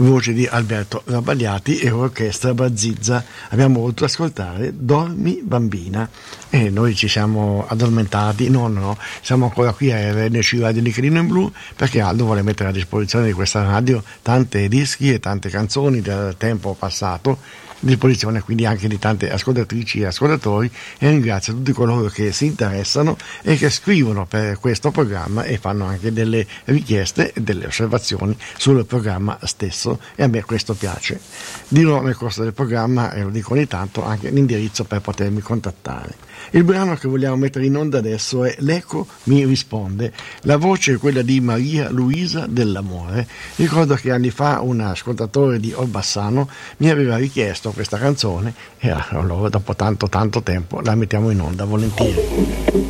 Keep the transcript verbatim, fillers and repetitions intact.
voce di Alberto Rabagliati e orchestra Bazizza. Abbiamo voluto ascoltare Dormi Bambina e noi ci siamo addormentati. No, no, no, siamo ancora qui a R N C Radio Nichelino in Blu, perché Aldo vuole mettere a disposizione di questa radio tante dischi e tante canzoni del tempo passato, a disposizione quindi anche di tante ascoltatrici e ascoltatori, e ringrazio tutti coloro che si interessano e che scrivono per questo programma e fanno anche delle richieste e delle osservazioni sul programma stesso, e a me questo piace. Dirò nel corso del programma, e lo dico ogni tanto, anche l'indirizzo per potermi contattare. Il brano che vogliamo mettere in onda adesso è L'Eco mi risponde. La voce è quella di Maria Luisa Dell'Amore. Ricordo che anni fa un ascoltatore di Orbassano mi aveva richiesto questa canzone e allora dopo tanto tanto tempo la mettiamo in onda volentieri.